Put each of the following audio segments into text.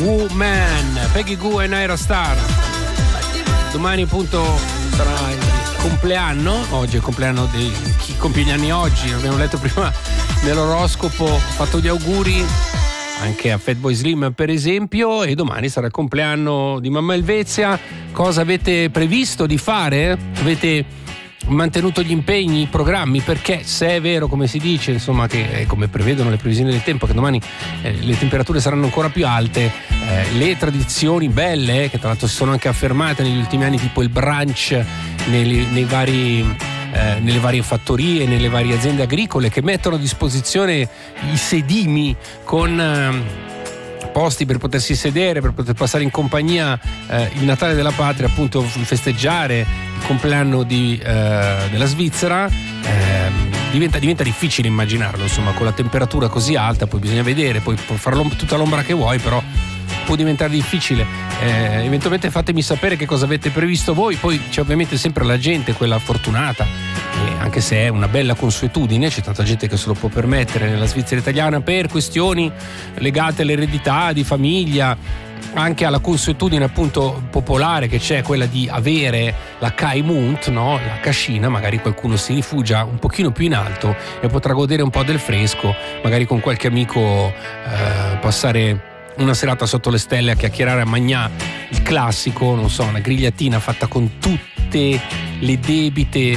Woman, Peggy Gou e Naira Star. Domani appunto sarà il compleanno, oggi è il compleanno di chi compie gli anni oggi, abbiamo letto prima nell'oroscopo, ho fatto gli auguri anche a Fatboy Slim per esempio, e domani sarà il compleanno di Mamma Elvezia. Cosa avete previsto di fare? Avete mantenuto gli impegni, i programmi? Perché se è vero, come si dice, insomma, che come prevedono le previsioni del tempo, che domani le temperature saranno ancora più alte, le tradizioni belle, che tra l'altro si sono anche affermate negli ultimi anni, tipo il brunch nelle varie fattorie, nelle varie aziende agricole, che mettono a disposizione i sedimi con posti per potersi sedere, per poter passare in compagnia il Natale della Patria, appunto festeggiare il compleanno della Svizzera. Diventa difficile immaginarlo, insomma, con la temperatura così alta, poi bisogna vedere, poi puoi farlo tutta l'ombra che vuoi, però può diventare difficile. Eventualmente fatemi sapere che cosa avete previsto voi. Poi c'è ovviamente sempre la gente, quella fortunata, anche se è una bella consuetudine, c'è tanta gente che se lo può permettere nella Svizzera italiana per questioni legate all'eredità di famiglia, anche alla consuetudine appunto popolare che c'è, quella di avere la Kaimund, no? La cascina. Magari qualcuno si rifugia un pochino più in alto e potrà godere un po' del fresco, magari con qualche amico passare una serata sotto le stelle a chiacchierare, a mangiare il classico, non so, una grigliatina fatta con tutte le debite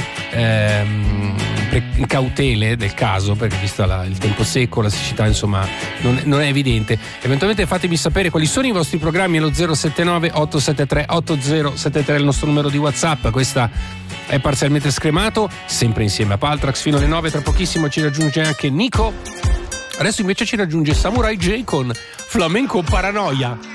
cautele del caso, perché visto il tempo secco, la siccità, insomma, non è evidente. Eventualmente fatemi sapere quali sono i vostri programmi allo 079 873 8073, il nostro numero di WhatsApp. Questa è Parzialmente Scremato, sempre insieme a Paltrax fino alle 9. Tra pochissimo ci raggiunge anche Nico. Adesso invece ci raggiunge Samurai J con Flamenco Paranoia.